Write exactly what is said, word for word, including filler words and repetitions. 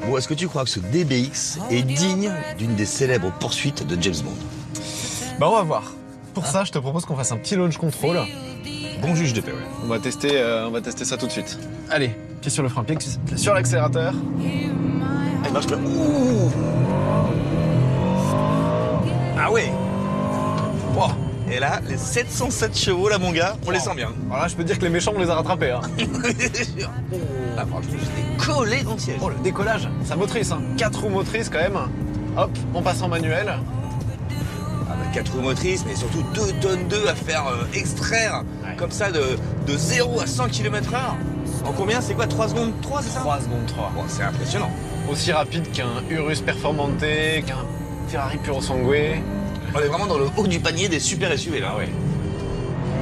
Ou est-ce que tu crois que ce D B X est digne d'une des célèbres poursuites de James Bond? Bah on va voir. Pour ça, je te propose qu'on fasse un petit launch control. Bon juge de paix, ouais. On va tester, euh, on va tester ça tout de suite. Allez, pied sur le frein, pied sur l'accélérateur. Elle marche bien. Ouh. Ah ouais. Wow. Et là, les sept cent sept chevaux, là, mon gars, on les sent bien. Alors là, je peux te dire que les méchants, on les a rattrapés. Hein. Ah, franchement, j'étais collé dans le siège. Oh, le décollage, sa motrice, hein. Quatre roues motrices quand même. Hop, on passe en manuel. Ah bah, quatre roues motrices, mais surtout deux tonnes d'œufs à faire euh, extraire, ouais. Comme ça, de, de zéro à cent kilomètres heure. En combien? C'est quoi? trois secondes trois, c'est ça? trois secondes trois. Bon, c'est impressionnant. Aussi rapide qu'un Urus Performante, qu'un Ferrari Puro Sangue. On est vraiment dans le haut du panier des super S U V, là. Ah ouais.